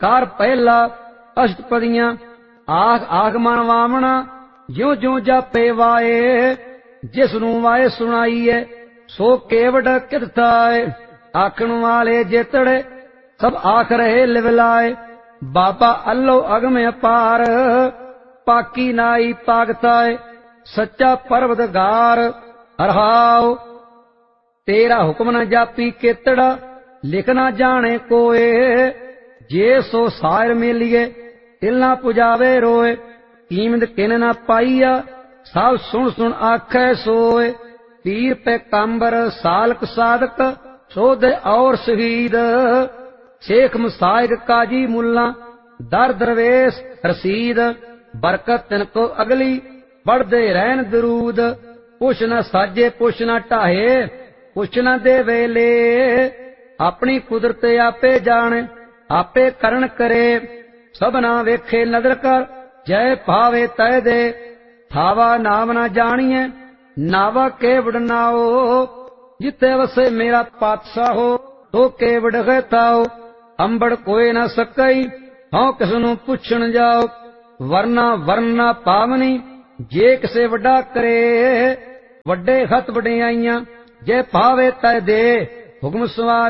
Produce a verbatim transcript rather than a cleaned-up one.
car पहला अष्टपदियां आख आख मन वामना ज्यों ज्यों जापे वाए जिसनू वाए सुनाईए सो केवट किताए आखण वाले जेतड़े सब आख रहे लिवलाए बाबा अल्लो अगम अपार पाकी नाई पागताए सच्चा परवतगार अरहाओ तेरा हुक्म न जापी केतड़ा लिखना जाने कोए जे सो सार मेलिए तिलना पुजावे रोए कीमत किन न पाईया सब सुन सुन आखे सोए पीर पे कांबर सालक साधक सोदे और शहीद शेख मुसाइक काजी मुल्ला दर दरवेश रसीद बरकत तिनको अगली बढ़दे रहन दरूद पुछ न साजे पुछ न ढाहे पुछ न दे वेले अपनी कुदरत आपे जाने आपे करण करे सबना वेखे नजर कर जय भावे तय दे थावा नाम न जानिए नावा केवड़ नाओ जिते वसे मेरा पातशाह हो तो केवड़ गताओ अंबड़ कोई न सकई हाँ किसनू पुछण जाओ वरना वरना पावनी जे किसे वड्डा करे वड्डे खत वड्डियाइयां जे भावे तय दे हुक्म सवार